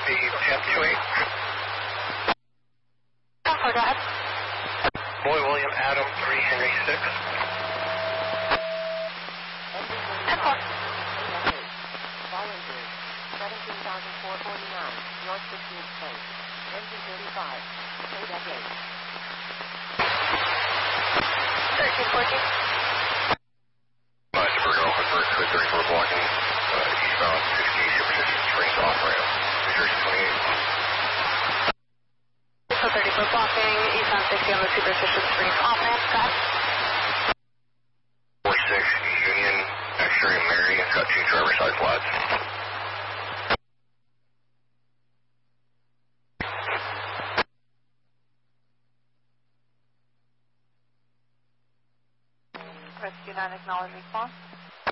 copy 1028. Go ahead. Boy William Adam 3 Henry 6. 10-4. Volunteers, 17,449, North 15th Place, engine 35, paid at 8. 1314. Suburban Open for 234 blocking eastbound 60 Superstition Springs off ramp, New Jersey 28. So 34 blocking, eastbound 60 on the Superstition Springs off ramp. Go ahead. 46 Union, X-ray Mary, it's got 2 driver side flats. Rescue 9, acknowledge response.